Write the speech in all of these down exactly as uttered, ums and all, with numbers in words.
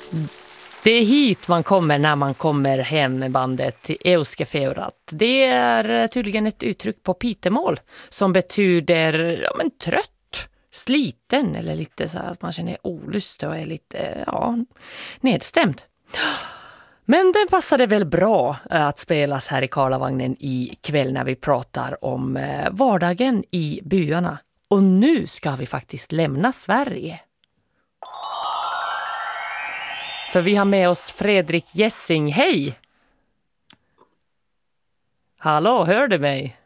Det är hit man kommer när man kommer hem med bandet till Euskefeurat. Det är tydligen ett uttryck på pitemål som betyder ja, men trött, sliten eller lite så här att man känner olust och är lite ja, nedstämd. Men den passade väl bra att spelas här i Karlavagnen i kväll när vi pratar om vardagen i byarna. Och nu ska vi faktiskt lämna Sverige. För vi har med oss Fredrik Jessing. Hej! Hallå, hör du mig?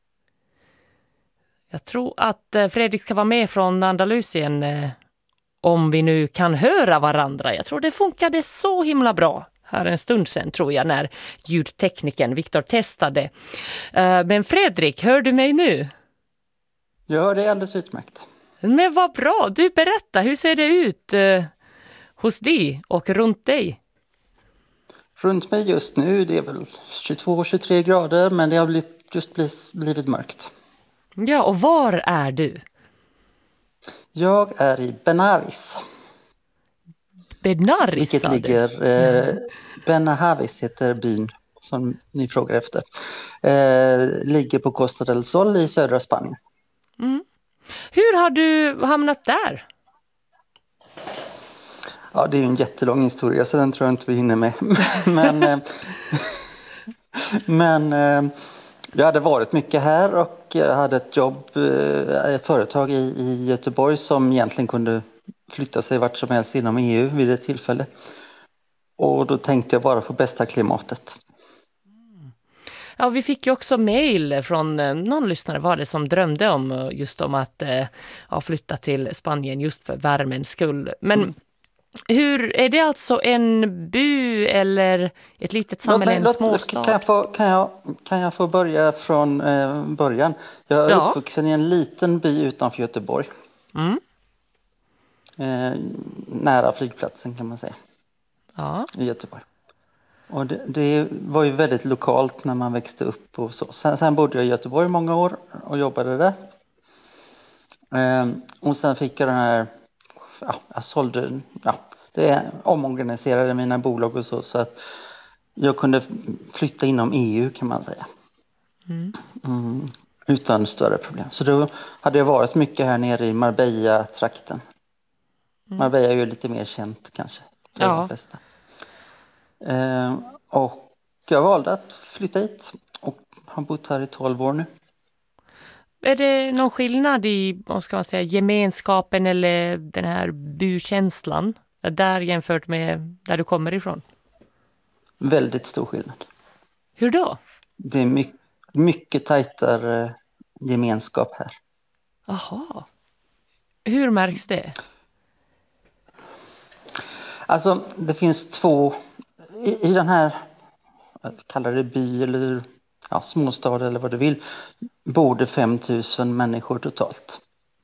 Jag tror att Fredrik ska vara med från Andalusien om vi nu kan höra varandra. Jag tror det funkade så himla bra här en stund sedan tror jag när ljudtekniken Viktor testade. Men Fredrik, hör du mig nu? Jag hör det alldeles utmärkt. Men vad bra, du berättar, hur ser det ut hos dig och runt dig? Runt mig just nu det är väl tjugotvå till tjugotre grader men det har blivit, just blivit, blivit mörkt. Ja, och var är du? Jag är i Benavis. Benaris, vilket ligger, eh, Benavis heter byn som ni frågar efter. Eh, ligger på Costa del Sol i södra Spanien. Mm. Hur har du hamnat där? Ja, det är ju en jättelång historia så den tror jag inte vi hinner med. men eh, men eh, jag hade varit mycket här och jag hade ett jobb, eh, ett företag i, i Göteborg som egentligen kunde flytta sig vart som helst inom E U vid ett tillfälle. Och då tänkte jag bara på bästa klimatet. Ja, vi fick ju också mejl från någon lyssnare var det som drömde om just om att ja, flytta till Spanien just för värmens skull. Men mm. hur är det alltså en by eller ett litet samhälle, en småstad? Kan jag få, kan jag, kan jag få börja från eh, början? Jag är ja. uppvuxen i en liten by utanför Göteborg. Mm. Eh, nära flygplatsen kan man säga. Ja. I Göteborg. Och det, det var ju väldigt lokalt när man växte upp och så. Sen, sen bodde jag i Göteborg många år och jobbade där. Ehm, och sen fick jag den här, ja, jag sålde, ja, det omorganiserade mina bolag och så. Så att jag kunde flytta inom E U kan man säga. Mm. Mm, utan större problem. Så då hade jag varit mycket här nere i Marbella-trakten. Mm. Marbella är ju lite mer känt kanske för ja. de flesta. Ehm, och jag valde att flytta hit och har bott här i tolv år nu. Är det någon skillnad i vad ska man säga, gemenskapen eller den här bykänslan där jämfört med där du kommer ifrån? Väldigt stor skillnad. Hur då? Det är mycket, mycket tajtare gemenskap här. Jaha. Hur märks det? Alltså det finns två i, i den här, jag kallar det by eller ja, småstad eller vad du vill, bor det fem tusen människor totalt.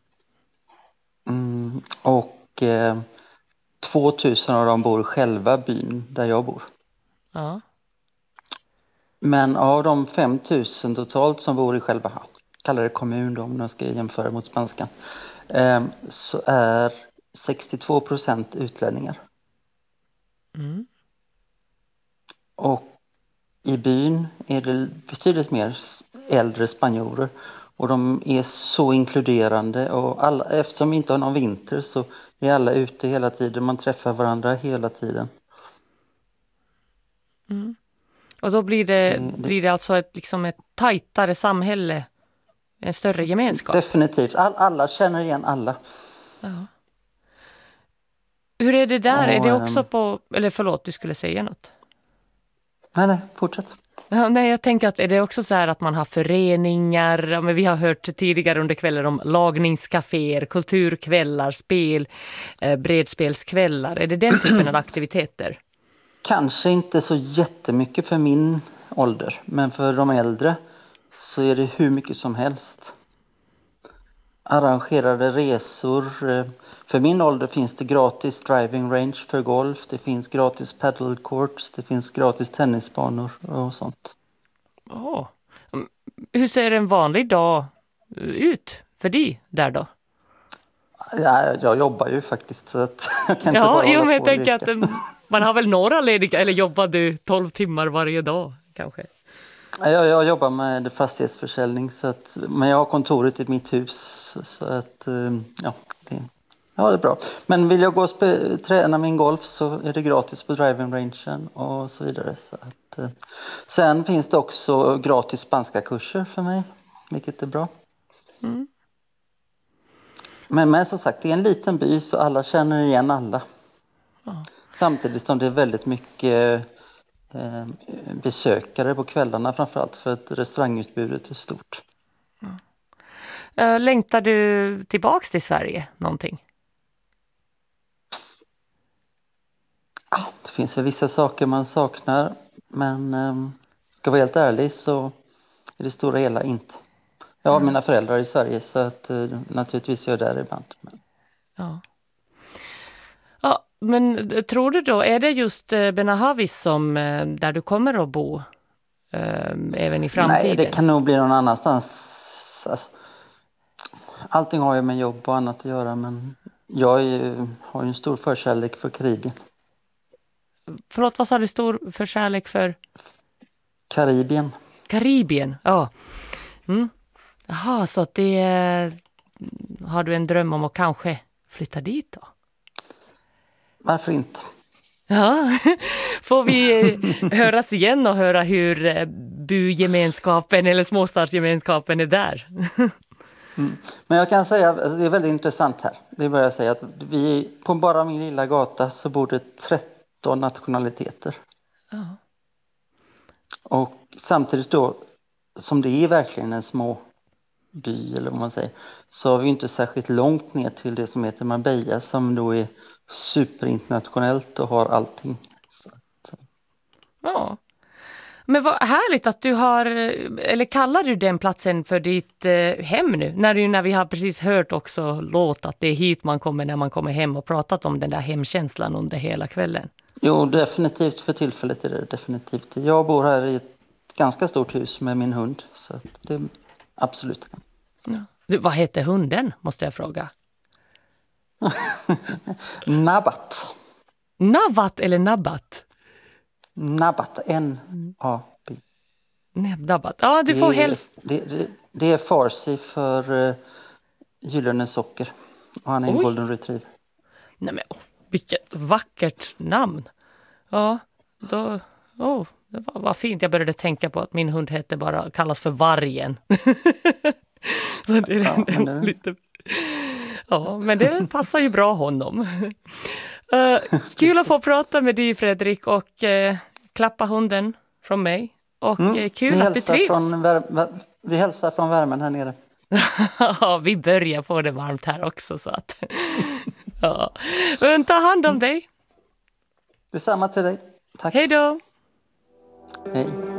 Mm, och eh, två tusen av dem bor i själva byn där jag bor. Ja. Men av de fem tusen totalt som bor i själva, kallar det kommun då om jag ska jämföra mot spanskan, eh, så är sextiotvå procent utlänningar. Mm. Och i byn är det betydligt mer äldre spanjorer och de är så inkluderande och alla, eftersom vi inte har någon vinter så är alla ute hela tiden, man träffar varandra hela tiden. Mm. Och då blir det, det, blir det alltså ett, liksom ett tajtare samhälle, en större gemenskap? Definitivt, All, alla känner igen alla. Ja. Hur är det där? Och, är det också på, eller förlåt, du skulle säga något? Nej, nej, fortsätt. Ja, nej, jag tänker att är det också så här att man har föreningar, men vi har hört tidigare under kvällen om lagningscaféer, kulturkvällar, spel, eh, bredspelskvällar. Är det den typen av aktiviteter? Kanske inte så jättemycket för min ålder, men för de äldre så är det hur mycket som helst. Arrangerade resor. För min ålder finns det gratis driving range för golf. Det finns gratis paddle courts. Det finns gratis tennisbanor och sånt. Oh. Hur ser en vanlig dag ut för dig där då? Ja, jag jobbar ju faktiskt så att jag kan inte Ja, bara jo, hålla men jag på och tänker leka. att um, man har väl några lediga, eller jobbar du tolv timmar varje dag kanske? Jag, jag jobbar med fastighetsförsäljning, så att, men jag har kontoret i mitt hus. Så att, eh, ja, det, ja, det är bra. Men vill jag gå och spe, träna min golf så är det gratis på driving rangen och så vidare. Så att, eh, sen finns det också gratis spanska kurser för mig, vilket är bra. Mm. Men, men som sagt, det är en liten by så alla känner igen alla. Ja. Samtidigt som det är väldigt mycket eh, besökare på kvällarna, framförallt för att restaurangutbudet är stort. Uh, längtar du tillbaks till Sverige någonting? Ah, det finns väl vissa saker man saknar, men eh, ska vara helt ärlig så är det stora hela inte. Jag har mina föräldrar i Sverige så att eh, naturligtvis är jag där ibland. Men... Ja. Ja, men tror du då, är det just eh, Benahavis som eh, där du kommer att bo eh, även i framtiden? Nej, det kan nog bli någon annanstans. Alltså, allting har ju med jobb och annat att göra, men jag är ju, har ju en stor förkärlek för Karibien. Förlåt, vad sa du, stor förkärlek för? Karibien. Karibien, ja. Mm. Jaha, så att det eh, har du en dröm om att kanske flytta dit då? Varför inte? Ja, får vi höras igen och höra hur eh, bygemenskapen eller småstadsgemenskapen är där? Mm. Men jag kan säga, alltså det är väldigt intressant här. Det är bara att säga att vi, på bara min lilla gata så bor det tretton nationaliteter. Ja. Och samtidigt då, som det är verkligen en små by eller vad man säger, så har vi inte särskilt långt ner till det som heter Marbella som då är superinternationellt och har allting. Så, så. Ja. Men vad härligt att du har, eller kallar du den platsen för ditt eh, hem nu? När, du, när vi har precis hört också låt att det är hit man kommer när man kommer hem och pratat om den där hemkänslan under hela kvällen. Jo, definitivt för tillfället är det definitivt. Jag bor här i ett ganska stort hus med min hund, så att det absolut. Ja. Du, vad heter hunden, måste jag fråga? Nabat. Navat eller Nabbat? Nabat, N A B. Nabat. Ja, du det, får är, helst... det, det, det är farsi för uh, gyllene socker. Och han är en Oj. golden retriever. Nej men, vilket vackert namn. Ja, då... Oh, det var, var fint. Jag började tänka på att min hund heter bara, kallas för vargen. Så det är Ja, men det... lite... Ja, men det passar ju bra honom. Uh, kul att få prata med dig, Fredrik, och uh, klappa hunden från mig. Och mm, uh, kul vi att du trivs. Från vär... Vi hälsar från värmen här nere. Ja, vi börjar få det varmt här också. Så att, ja. Men ta hand om dig. Detsamma till dig. Tack. Hej då. Hej.